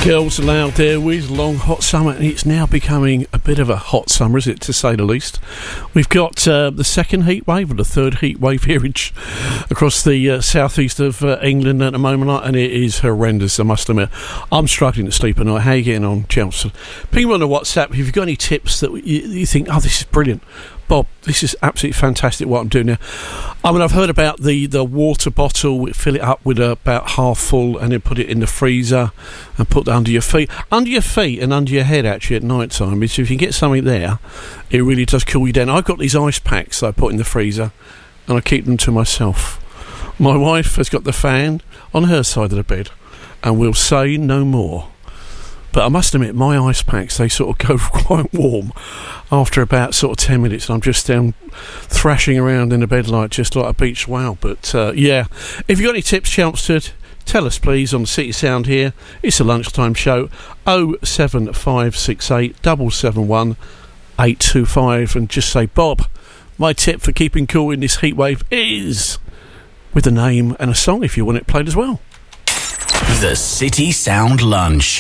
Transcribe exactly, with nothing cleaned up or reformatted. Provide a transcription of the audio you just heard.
Girls Aloud there with Long Hot Summer, and it's now becoming a bit of a hot summer, is it, to say the least. We've got uh, the second heat wave, or the third heat wave here in, across the uh, southeast of uh, England at the moment, and it is horrendous, I must admit. I'm struggling to sleep at night. How are you getting on, Chelmsford? Ping me on the WhatsApp if you've got any tips that you, you think, oh, this is brilliant. Bob, this is absolutely fantastic what I'm doing now. I mean, I've heard about the, the water bottle, fill it up with about half full and then put it in the freezer and put it under your feet. Under your feet and under your head, actually, at night time. Because if you get something there, it really does cool you down. I've got these ice packs that I put in the freezer and I keep them to myself. My wife has got the fan on her side of the bed and will say no more. But I must admit, my ice packs, they sort of go quite warm after about sort of ten minutes. And I'm just down thrashing around in the bed like just like a beach whale. But uh, yeah, if you've got any tips, Chelmsford, tell us please on the City Sound here. It's a lunchtime show. oh seven five six eight seven seven one eight two five. And just say, Bob, my tip for keeping cool in this heat wave is, with a name and a song if you want it played as well. The City Sound Lunch.